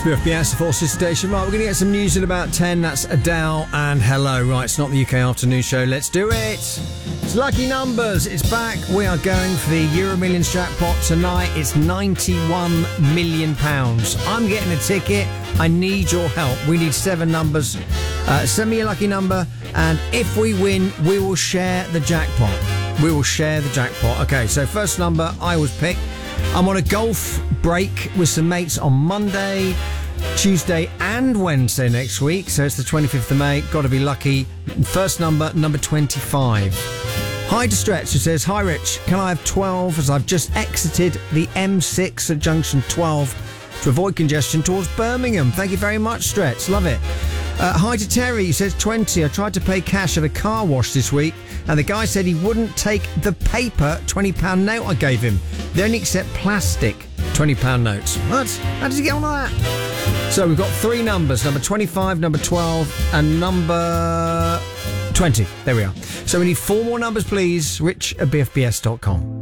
BFBS, the Forces Station. Right, we're going to get some news in about 10. That's Adele and Hello. Right, it's not the UK afternoon show. Let's do it. It's Lucky Numbers. It's back. We are going for the Euro Millions jackpot tonight. It's £91 million. I'm getting a ticket. I need your help. We need 7 numbers. Send me your lucky number, and if we win, we will share the jackpot. We will share the jackpot. Okay, so first number I was picked. I'm on a golf break with some mates on Monday, Tuesday and Wednesday next week. So it's the 25th of May. Got to be lucky. First number 25. Hi to Stretch, who says, hi Rich, can I have 12 as I've just exited the M6 at junction 12 to avoid congestion towards Birmingham. Thank you very much, Stretch. Love it. Hi to Terry, who says 20. I tried to pay cash at a car wash this week, and the guy said he wouldn't take the paper £20 note I gave him. They only accept plastic £20 notes. What? How did you get on that? So we've got 3 numbers, number 25, number 12, and number 20. There we are. So we need 4 more numbers, please. Rich at bfbs.com.